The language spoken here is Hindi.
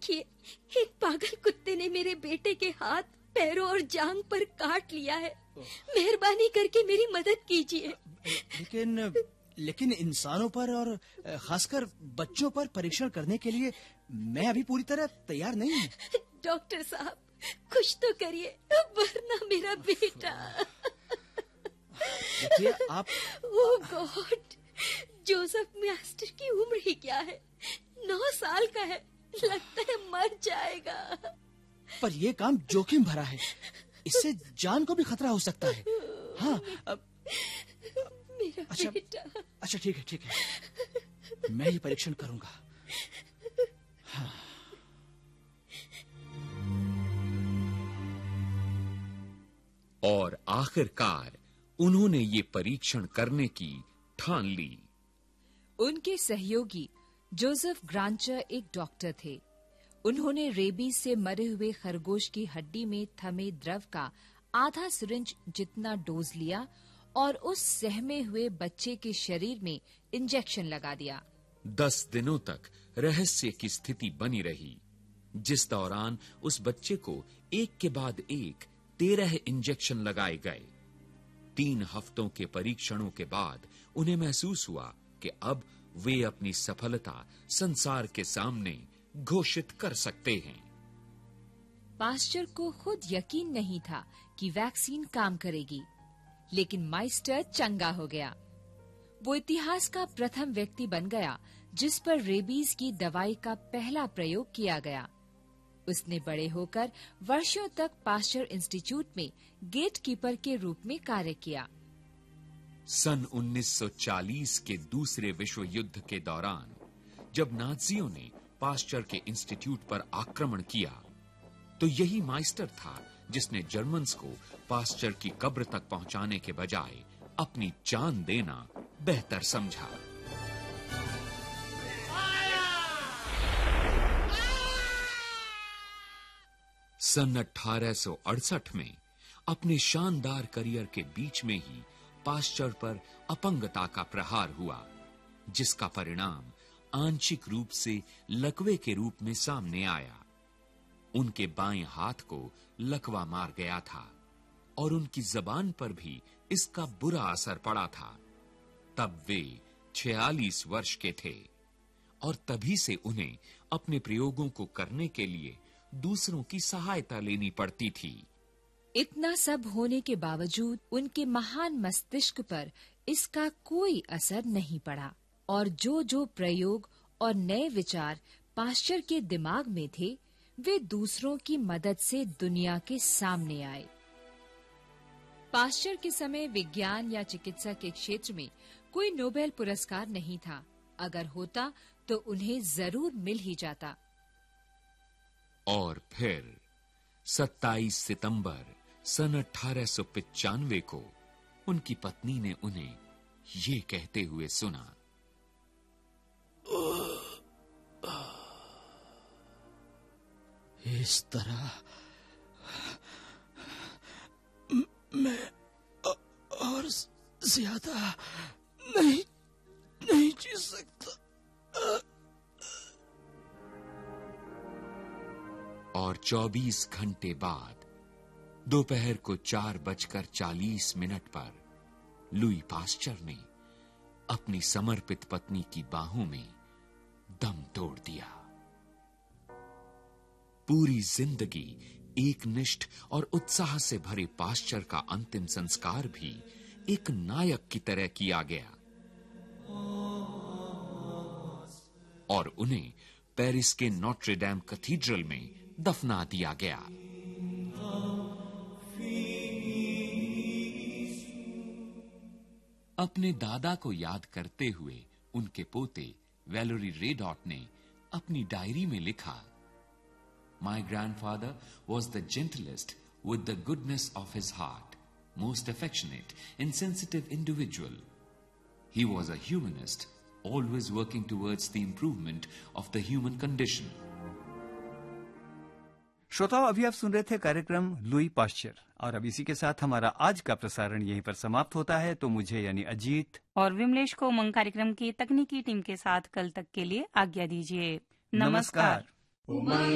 देखिए, एक पागल कुत्ते ने मेरे बेटे के हाथ, पैरों और जांघ पर काट लिया है। मेहरबानी करके मेरी मदद कीजिए। लेकिन इंसानों पर और खासकर बच्चों पर परीक्षण करने के लिए मैं अभी पूरी तरह तैयार नहीं हूँ। डॉक्टर साहब, कुछ तो करिए, वरना मेरा बेटा। देखिए आप। ओह गॉड, जोसेफ मास्टर की उम्र ही क्या है, 9 साल का है। लगता है मर जाएगा। पर यह काम जोखिम भरा है, इससे जान को भी खतरा हो सकता है। हाँ मेरा बेटा। अच्छा ठीक है, मैं ये परीक्षण करूंगा। हाँ। और आखिरकार उन्होंने ये परीक्षण करने की ठान ली। उनके सहयोगी जोसेफ ग्रांचर एक डॉक्टर थे। उन्होंने रेबीज से मरे हुए खरगोश की हड्डी में थमे द्रव का आधा सिरिंज जितना डोज लिया और उस सहमे हुए बच्चे के शरीर में इंजेक्शन लगा दिया। 10 दिनों तक रहस्य की स्थिति बनी रही, जिस दौरान उस बच्चे को एक के बाद एक 13 इंजेक्शन लगाए गए। 3 हफ्तों के परीक्षणों के बाद उन्हें महसूस हुआ कि अब वे अपनी सफलता संसार के सामने घोषित कर सकते हैं। पास्चर को खुद यकीन नहीं था कि वैक्सीन काम करेगी, लेकिन माइस्टर चंगा हो गया। वो इतिहास का प्रथम व्यक्ति बन गया जिस पर रेबीज की दवाई का पहला प्रयोग किया गया। उसने बड़े होकर वर्षों तक पास्चर इंस्टीट्यूट में गेटकीपर के रूप में कार्य किया। सन 1940 के दूसरे विश्व युद्ध के दौरान जब नाजियों ने पास्चर के इंस्टीट्यूट पर आक्रमण किया, तो यही माइस्टर था जिसने जर्मन्स को पास्चर की कब्र तक पहुंचाने के बजाय अपनी जान देना बेहतर समझा। सन 1868 में अपने शानदार करियर के बीच में ही पास्चर पर अपंगता का प्रहार हुआ, जिसका परिणाम आंशिक रूप से लकवे के रूप में सामने आया। उनके बाएं हाथ को लकवा मार गया था और उनकी जबान पर भी इसका बुरा असर पड़ा था। तब वे 46 वर्ष के थे और तभी से उन्हें अपने प्रयोगों को करने के लिए दूसरों की सहायता लेनी पड़ती थी। इतना सब होने के बावजूद उनके महान मस्तिष्क पर इसका कोई असर नहीं पड़ा और जो प्रयोग और नए विचार पास्चर के दिमाग में थे, वे दूसरों की मदद से दुनिया के सामने आए। पास्चर के समय विज्ञान या चिकित्सा के क्षेत्र में कोई नोबेल पुरस्कार नहीं था। अगर होता तो उन्हें जरूर मिल ही जाता। और फिर 27 सितंबर सन 1895 को उनकी पत्नी ने उन्हें ये कहते हुए सुना, इस तरह मैं और ज्यादा नहीं जी सकता। और 24 घंटे बाद दोपहर को 4:40 पर लुई पास्चर ने अपनी समर्पित पत्नी की बाहों में दम तोड़ दिया। पूरी जिंदगी एकनिष्ठ और उत्साह से भरे पास्चर का अंतिम संस्कार भी एक नायक की तरह किया गया और उन्हें पेरिस के नोट्रे डेम कैथेड्रल में दफना दिया गया। अपने दादा को याद करते हुए उनके पोते वैलेरी रेडॉट ने अपनी डायरी में लिखा, My grandfather was the gentlest with the goodness of his heart, most affectionate and sensitive individual. He was a humanist, always working towards the improvement of the human condition. श्रोताओ, अभी आप सुन रहे थे कार्यक्रम लुई पास्चर और अब इसी के साथ हमारा आज का प्रसारण यहीं पर समाप्त होता है। तो मुझे यानी अजीत और विमलेश को उमंग कार्यक्रम की तकनीकी टीम के साथ कल तक के लिए आज्ञा दीजिए। नमस्कार।